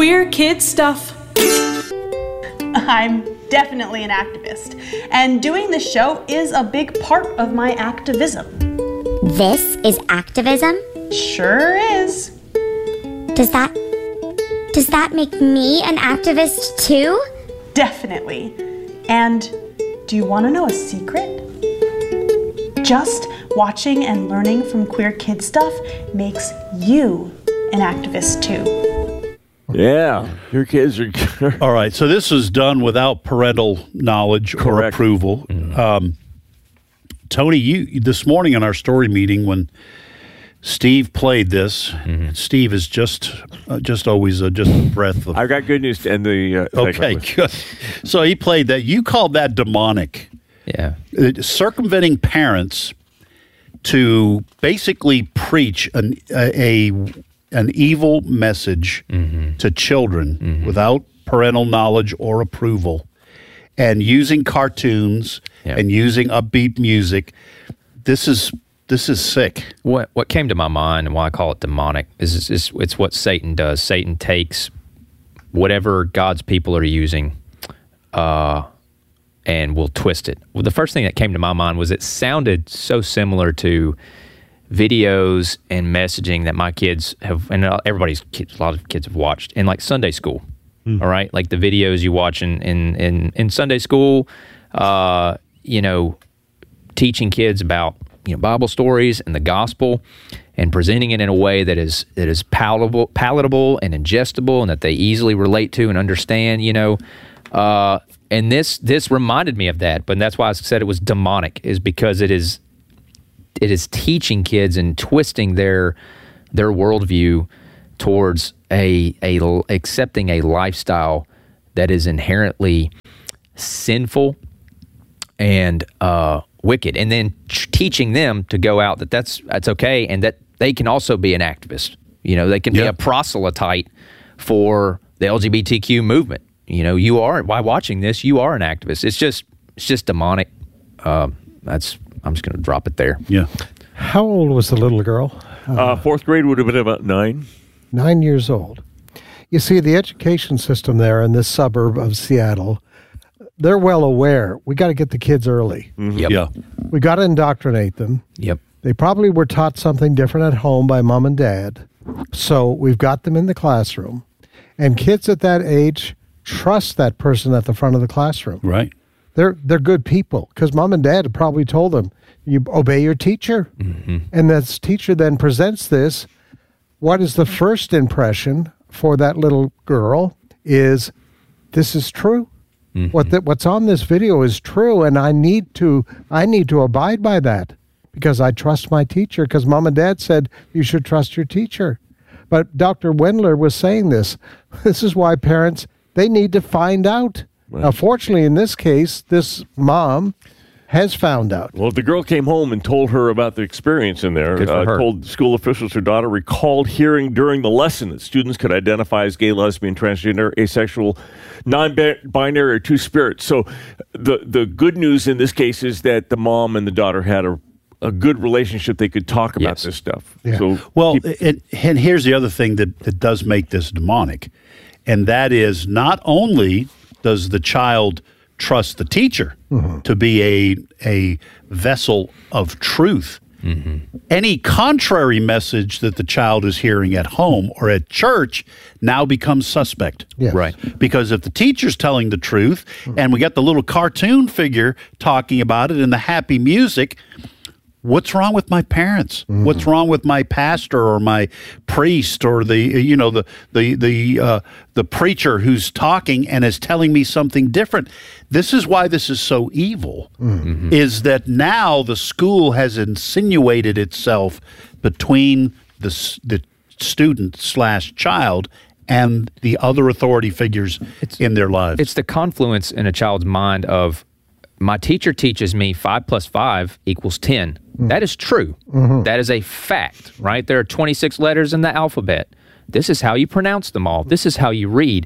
Queer kid stuff. I'm definitely an activist, and doing this show is a big part of my activism. This is activism? Sure is. Does that make me an activist too? Definitely. And do you want to know a secret? Just watching and learning from queer kid stuff makes you an activist too. Yeah, your kids are... All right, so this is done without parental knowledge or approval. Tony, you this morning in our story meeting when Steve played this, Steve is just always just a breath of... I've got good news to end the... okay, good. So he played that. You called that demonic. Yeah. Circumventing parents to basically preach an evil message to children without parental knowledge or approval, and using cartoons and using upbeat music. This is sick. What came to my mind and why I call it demonic is it's what Satan does. Satan takes whatever God's people are using and will twist it. Well, the first thing that came to my mind was it sounded so similar to videos and messaging that my kids have, and everybody's kids, a lot of kids have watched in like Sunday school. All right, like the videos you watch in Sunday school, teaching kids about Bible stories and the gospel, and presenting it in a way that is palatable and ingestible, and that they easily relate to and understand. And this reminded me of that, but that's why I said it was demonic, is because it is teaching kids and twisting their worldview towards accepting a lifestyle that is inherently sinful and wicked, and then teaching them to go out that's okay, and that they can also be an activist. They can be a proselyte for the LGBTQ movement. You are, by watching this, you are an activist. It's just demonic. I'm just going to drop it there. Yeah. How old was the little girl? Fourth grade would have been about 9. 9 years old. You see, the education system there in this suburb of Seattle, they're well aware. We got to get the kids early. Yep. Yeah. We got to indoctrinate them. Yep. They probably were taught something different at home by mom and dad. So we've got them in the classroom. And kids at that age trust that person at the front of the classroom. Right. They're good people, because mom and dad probably told them, you obey your teacher. And this teacher then presents this. What is the first impression for that little girl is, this is true. What's on this video is true, and I need to abide by that, because I trust my teacher, because mom and dad said you should trust your teacher. But Dr. Wendler was saying this. This is why parents, they need to find out. Right. Now, fortunately, in this case, this mom has found out. Well, the girl came home and told her about the experience in there. Told school officials her daughter recalled hearing during the lesson that students could identify as gay, lesbian, transgender, asexual, non-binary, or two-spirit. So the good news in this case is that the mom and the daughter had a good relationship. They could talk about this stuff. Yeah. So and here's the other thing that does make this demonic, and that is not only does the child trust the teacher to be a vessel of truth, any contrary message that the child is hearing at home or at church now becomes suspect. Yes. Right. Because if the teacher's telling the truth and we got the little cartoon figure talking about it and the happy music, what's wrong with my parents? What's wrong with my pastor or my priest or the preacher who's talking and is telling me something different? This is why this is so evil, is that now the school has insinuated itself between the student/child and the other authority figures in their lives. It's the confluence in a child's mind of, my teacher teaches me 5 + 5 = 10. That is true. That is a fact, right? There are 26 letters in the alphabet. This is how you pronounce them all. This is how you read.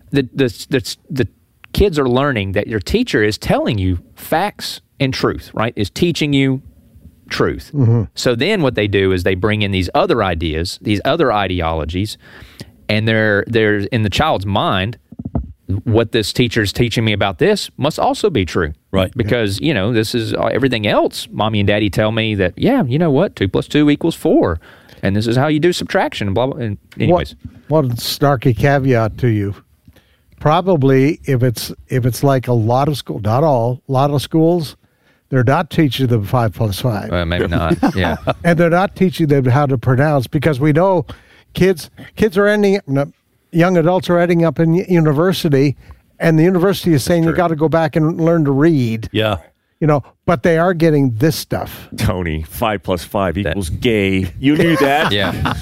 The kids are learning that your teacher is telling you facts and truth, right? Is teaching you truth. So then what they do is they bring in these other ideas, these other ideologies, And there's in the child's mind, what this teacher's teaching me about this must also be true. Right. Because, this is everything else. Mommy and daddy tell me that, you know what, 2 + 2 = 4. And this is how you do subtraction and blah, blah. And anyways. One snarky caveat to you. Probably if it's like a lot of schools, not all, a lot of schools, they're not teaching them 5 + 5. Maybe not, yeah. And they're not teaching them how to pronounce, because we know kids are ending up, young adults are ending up in university, and the university is saying you got to go back and learn to read. Yeah. But they are getting this stuff. Tony, 5 + 5 = gay. You knew that? Yeah.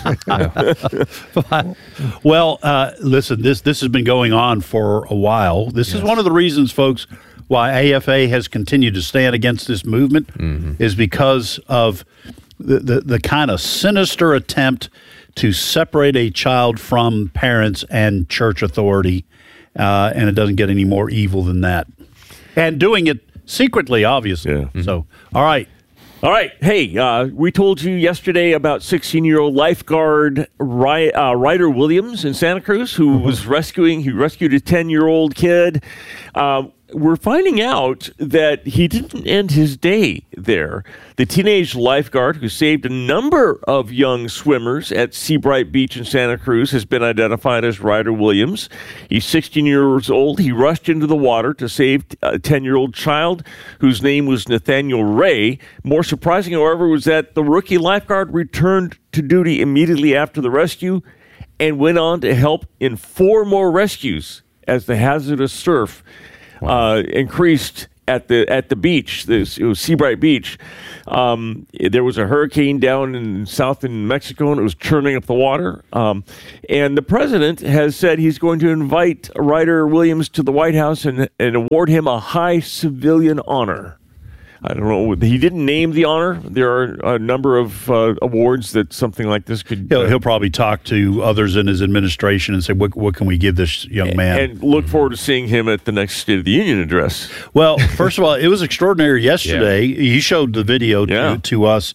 Well, listen, this has been going on for a while. This is one of the reasons, folks, why AFA has continued to stand against this movement, is because of the kind of sinister attempt to separate a child from parents and church authority, and it doesn't get any more evil than that. And doing it secretly, obviously. Yeah. So, all right. Hey, we told you yesterday about 16-year-old lifeguard Ryder Williams in Santa Cruz, who was rescued a 10-year-old kid. We're finding out that he didn't end his day there. The teenage lifeguard who saved a number of young swimmers at Seabright Beach in Santa Cruz has been identified as Ryder Williams. He's 16 years old. He rushed into the water to save a 10-year-old child whose name was Nathaniel Ray. More surprising, however, was that the rookie lifeguard returned to duty immediately after the rescue and went on to help in 4 more rescues as the hazardous surf increased at the beach. It was Seabright Beach. There was a hurricane down in southern Mexico, and it was churning up the water. And the president has said he's going to invite Ryder Williams to the White House and award him a high civilian honor. I don't know. He didn't name the honor. There are a number of awards that something like this could... He'll probably talk to others in his administration and say, what can we give this young man? And look forward to seeing him at the next State of the Union address. Well, first of all, it was extraordinary yesterday. Yeah. He showed the video to us.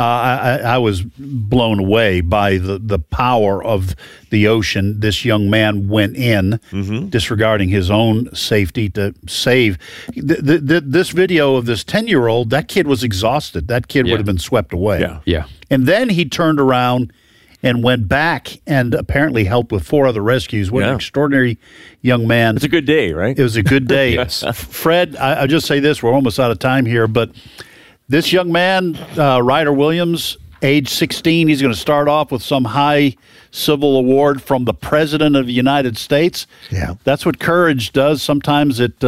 I was blown away by the power of the ocean. This young man went in, disregarding his own safety to save. This video of this 10-year-old, that kid was exhausted. That kid would have been swept away. Yeah. And then he turned around and went back and apparently helped with 4 other rescues. What an extraordinary young man. It's a good day, right? It was a good day. Yes. Fred, I'll just say this. We're almost out of time here, but this young man, Ryder Williams, age 16, he's going to start off with some high civil award from the President of the United States. Yeah. That's what courage does. Sometimes it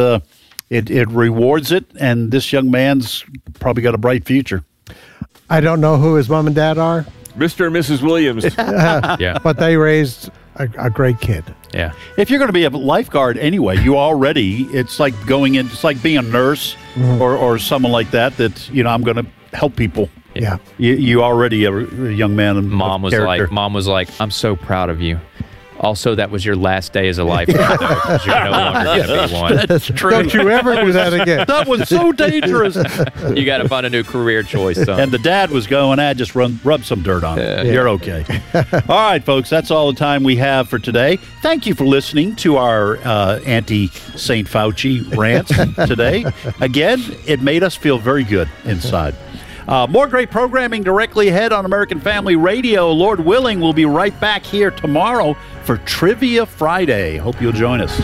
rewards it, and this young man's probably got a bright future. I don't know who his mom and dad are. Mr. and Mrs. Williams. But they raised a great kid. Yeah. If you're going to be a lifeguard anyway, it's like going in, it's like being a nurse or someone like that, I'm going to help people. Yeah. You already a young man. And Mom was like, I'm so proud of you. Also, that was your last day as a lifeguard, though, because you're no longer going to be one. That's true. Don't you ever do that again. That was so dangerous. You got to find a new career choice, son. And the dad was going, just rub some dirt on it. You're okay. All right, folks, that's all the time we have for today. Thank you for listening to our anti-St. Fauci rants today. Again, it made us feel very good inside. More great programming directly ahead on American Family Radio. Lord willing, we'll be right back here tomorrow for Trivia Friday. Hope you'll join us.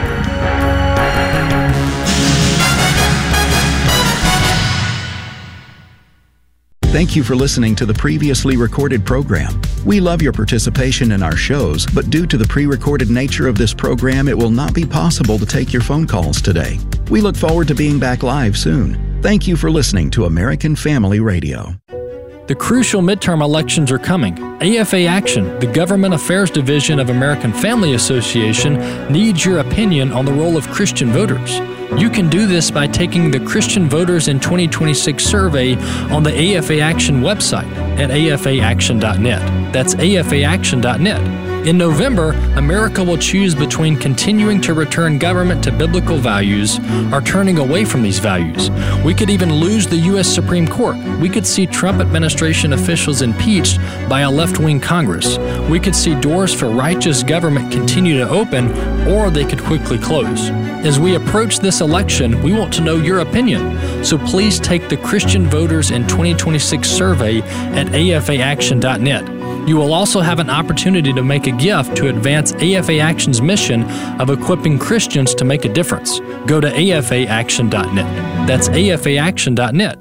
Thank you for listening to the previously recorded program. We love your participation in our shows, but due to the pre-recorded nature of this program, it will not be possible to take your phone calls today. We look forward to being back live soon. Thank you for listening to American Family Radio. The crucial midterm elections are coming. AFA Action, the Government Affairs Division of American Family Association, needs your opinion on the role of Christian voters. You can do this by taking the Christian Voters in 2026 survey on the AFA Action website at afaaction.net. That's afaaction.net. In November, America will choose between continuing to return government to biblical values or turning away from these values. We could even lose the U.S. Supreme Court. We could see Trump administration officials impeached by a left-wing Congress. We could see doors for righteous government continue to open, or they could quickly close. As we approach this election, we want to know your opinion. So please take the Christian Voters in 2026 survey at afaaction.net. You will also have an opportunity to make a gift to advance AFA Action's mission of equipping Christians to make a difference. Go to afaaction.net. That's afaaction.net.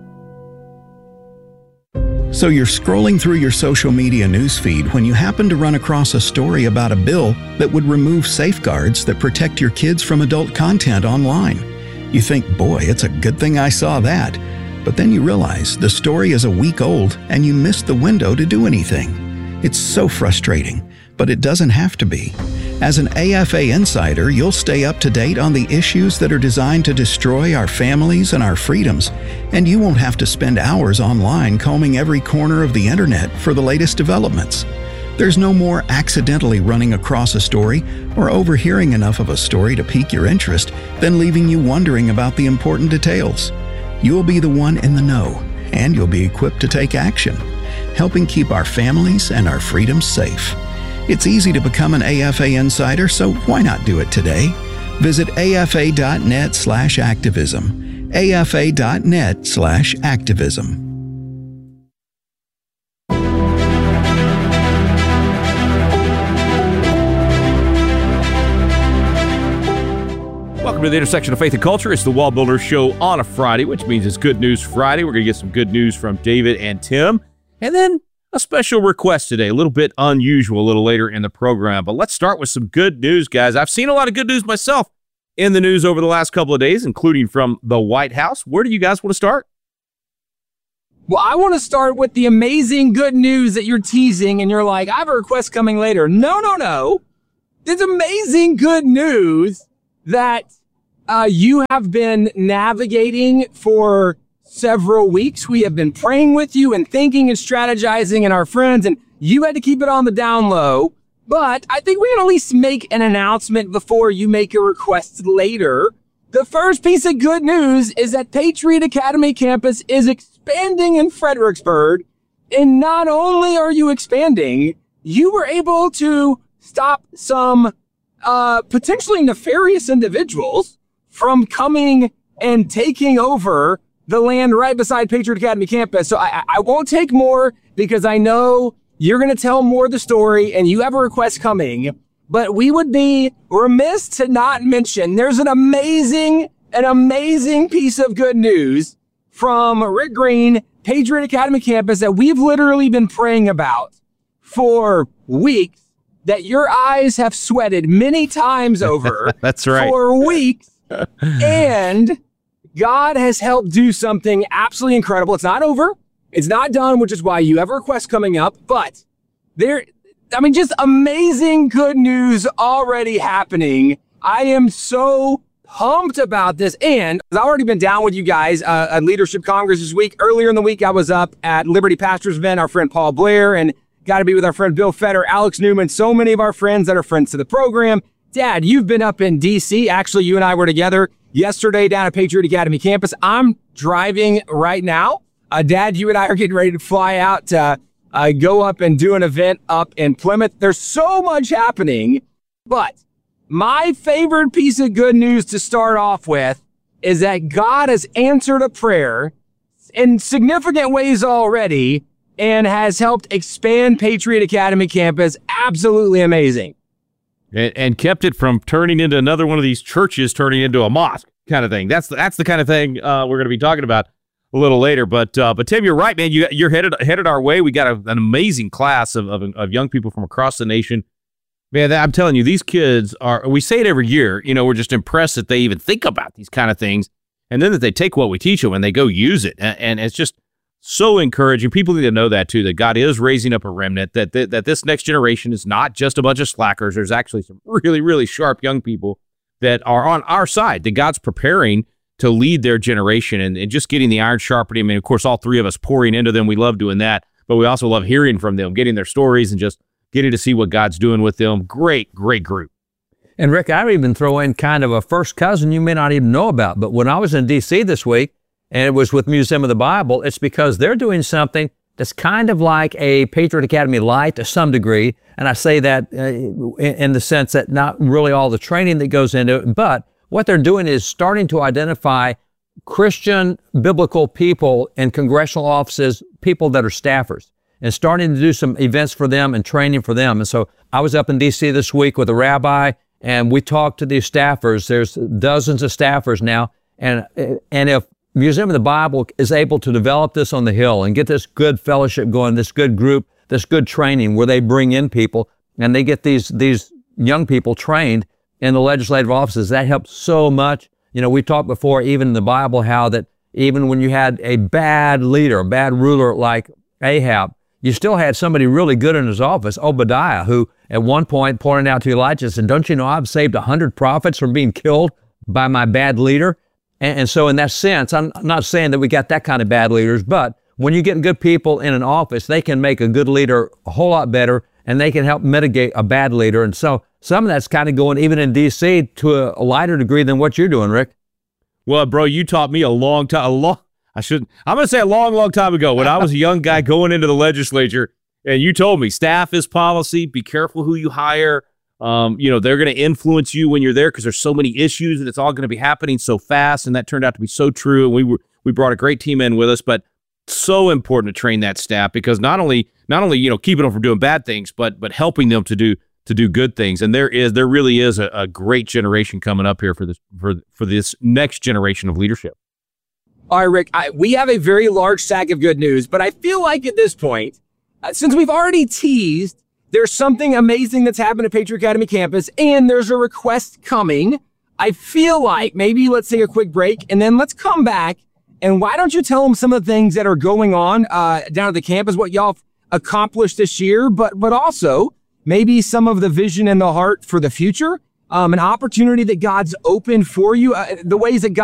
So you're scrolling through your social media newsfeed when you happen to run across a story about a bill that would remove safeguards that protect your kids from adult content online. You think, boy, it's a good thing I saw that. But then you realize the story is a week old and you missed the window to do anything. It's so frustrating, but it doesn't have to be. As an AFA insider, you'll stay up to date on the issues that are designed to destroy our families and our freedoms, and you won't have to spend hours online combing every corner of the internet for the latest developments. There's no more accidentally running across a story or overhearing enough of a story to pique your interest than leaving you wondering about the important details. You'll be the one in the know, and you'll be equipped to take action, helping keep our families and our freedoms safe. It's easy to become an AFA insider, so why not do it today? Visit afa.net/activism. afa.net/activism. Welcome to the intersection of faith and culture. It's the Wall Builder Show on a Friday, which means it's Good News Friday. We're going to get some good news from David and Tim. And then a special request today, a little bit unusual, a little later in the program. But let's start with some good news, guys. I've seen a lot of good news myself in the news over the last couple of days, including from the White House. Where do you guys want to start? Well, I want to start with the amazing good news that you're teasing, and you're like, I have a request coming later. No. There's amazing good news that you have been navigating for several weeks. We have been praying with you and thinking and strategizing, and our friends, and you had to keep it on the down low. But I think we can at least make an announcement before you make your request later. The first piece of good news is that Patriot Academy campus is expanding in Fredericksburg. And not only are you expanding, you were able to stop some potentially nefarious individuals from coming and taking over the land right beside Patriot Academy campus. So I won't take more because I know you're going to tell more of the story and you have a request coming. But we would be remiss to not mention there's an amazing piece of good news from Rick Green, Patriot Academy campus, that we've literally been praying about for weeks, that your eyes have sweated many times over. That's right. For weeks. And God has helped do something absolutely incredible. It's not over. It's not done, which is why you have a request coming up. But just amazing good news already happening. I am so pumped about this. And I've already been down with you guys at Leadership Congress this week. Earlier in the week, I was up at Liberty Pastors event, our friend Paul Blair, and got to be with our friend Bill Fetter, Alex Newman, so many of our friends that are friends to the program. Dad, you've been up in D.C. Actually, you and I were together yesterday down at Patriot Academy campus. I'm driving right now. Dad, you and I are getting ready to fly out to go up and do an event up in Plymouth. There's so much happening, but my favorite piece of good news to start off with is that God has answered a prayer in significant ways already and has helped expand Patriot Academy campus. Absolutely amazing. And kept it from turning into another one of these churches, turning into a mosque kind of thing. That's the kind of thing we're going to be talking about a little later. But Tim, you're right, man. You're headed our way. We got an amazing class of young people from across the nation. Man, I'm telling you, these kids are, we say it every year, we're just impressed that they even think about these kind of things, and then that they take what we teach them and they go use it. And it's just so encouraging. People need to know that too, that God is raising up a remnant, that this next generation is not just a bunch of slackers. There's actually some really, really sharp young people that are on our side, that God's preparing to lead their generation, and just getting the iron sharpening. I mean, of course, all three of us pouring into them. We love doing that, but we also love hearing from them, getting their stories and just getting to see what God's doing with them. Great group. And Rick, I would even throw in kind of a first cousin you may not even know about. But when I was in D.C. this week, and it was with Museum of the Bible, it's because they're doing something that's kind of like a Patriot Academy Light to some degree. And I say that in the sense that not really all the training that goes into it, but what they're doing is starting to identify Christian biblical people in congressional offices, people that are staffers, and starting to do some events for them and training for them. And so I was up in D.C. this week with a rabbi, and we talked to these staffers. There's dozens of staffers now. And if Museum of the Bible is able to develop this on the Hill and get this good fellowship going, this good group, this good training where they bring in people and they get these young people trained in the legislative offices, that helps so much. You know, we talked before, even in the Bible, how that even when you had a bad leader, a bad ruler like Ahab, you still had somebody really good in his office, Obadiah, who at one point pointed out to Elijah and said, don't you know I've saved 100 prophets from being killed by my bad leader? And so in that sense, I'm not saying that we got that kind of bad leaders, but when you get good people in an office, they can make a good leader a whole lot better, and they can help mitigate a bad leader. And so some of that's kind of going even in D.C. to a lighter degree than what you're doing, Rick. Well, bro, you taught me I'm going to say a long time ago when I was a young guy going into the legislature, and you told me staff is policy, be careful who you hire. They're going to influence you when you're there because there's so many issues and it's all going to be happening so fast. And that turned out to be so true. And we brought a great team in with us, but so important to train that staff because not only keeping them from doing bad things, but helping them to do good things. And there really is a great generation coming up here for this next generation of leadership. All right, Rick, we have a very large stack of good news, but I feel like at this point, since we've already teased, there's something amazing that's happened at Patriot Academy campus, and there's a request coming. I feel like maybe let's take a quick break, and then let's come back, and why don't you tell them some of the things that are going on down at the campus, what y'all accomplished this year, but also maybe some of the vision and the heart for the future, an opportunity that God's opened for you, the ways that God